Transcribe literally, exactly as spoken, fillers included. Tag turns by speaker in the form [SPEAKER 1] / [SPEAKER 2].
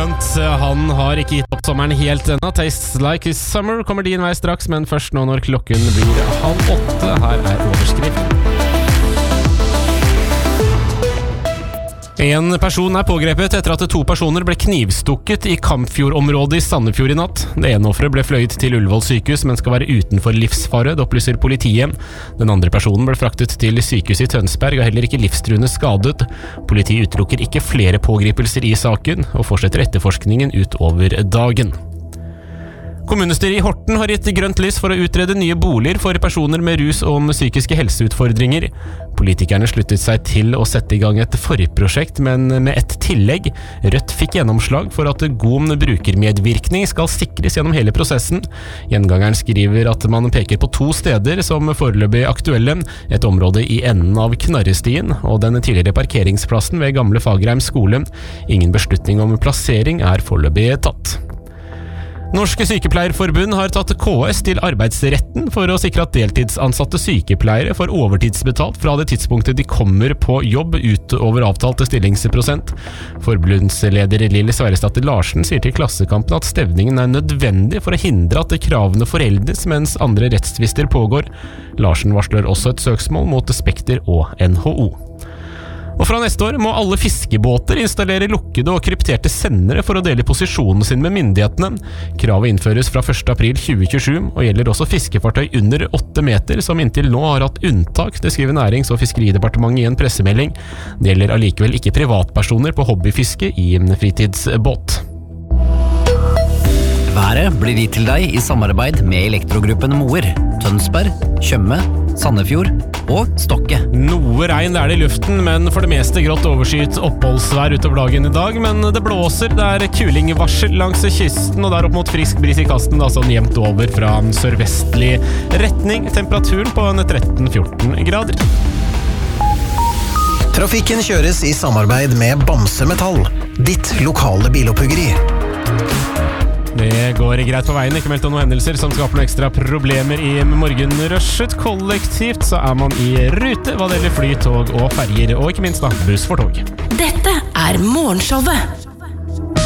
[SPEAKER 1] skjønt. Han har ikke gitt opp sommeren helt ennå. Tastes like summer kommer din vei straks, men først nå når klokken blir halv åtte. Her er overskriften. En person er pågrepet etter at to personer ble knivstukket i Kampfjord-området i Sandefjord i natt. Det ene offeret ble fløyet til Ullevål sykehus, men skal være utenfor livsfare, det opplyser politiet. Den andre personen ble fraktet til sykehuset i Tønsberg og heller ikke livstruende skadet. Politiet utelukker ikke flere pågripelser i saken, og fortsetter etterforskningen utover dagen. Kommunestyret i Horten har gitt grønt lys for å utrede nye boliger for personer med rus- og psykiske helseutfordringer. Politikerne sluttet seg til å sette i gang et forprosjekt, men med et tillegg. Rødt fikk gjennomslag for at god brukermedvirkning skal sikres gjennom hele prosessen. Gjengangeren skriver at man peker på to steder som foreløpig aktuelle, et område i enden av Knarrestien og den tidligere parkeringsplassen ved Gamle Fagerheim skole. Ingen beslutning om plassering er foreløpig tatt. Norske sykepleierforbund har tatt K S til arbeidsretten for å sikre at deltidsansatte sykepleiere får overtidsbetalt fra det tidspunktet de kommer på jobb utover avtalte stillingsprosent. Forbundsleder Lille Sverresdatter Larsen sier til Klassekampen at stevningen er nødvendig for å hindre at kravene foreldes mens andre rettstvister pågår. Larsen varsler også et søksmål mot Spekter og N H O. Og fra neste år må alle fiskebåter installere lukkede og krypterte sendere for å dele posisjonen sin med myndighetene. Kravet innføres fra første april tjue tjuesju og gjelder også fiskefartøy under åtte meter som inntil nå har hatt unntak, det skriver Nærings- og fiskeridepartementet i en pressemelding. Det gjelder allikevel ikke privatpersoner på hobbyfiske i en fritidsbåt.
[SPEAKER 2] Været blir gitt til deg i samarbeid med Elektrogruppen Moer, Tønsberg, Tjøme, Sandefjord og Stokke.
[SPEAKER 1] Noe regn er det i luften, men for det meste grått overskyet oppholdsvær utover dagen i dag. Men det blåser, det er kulingvarsel langs kysten, og det er opp mot frisk bris i kasten, da sånn jevnt over fra sørvestlig retning. Temperaturen på tretten til fjorten grader.
[SPEAKER 3] Trafikken kjøres i samarbeid med Bamse Metall, ditt lokale biloppuggeri.
[SPEAKER 1] Det går greit på veien, ikke meldt om noen hendelser som skaper noen ekstra problemer i morgenrushet. Kollektivt så er man i rute hva det gjelder fly, tog og ferger, og ikke minst da buss for tog.
[SPEAKER 4] Dette er Morgenshowet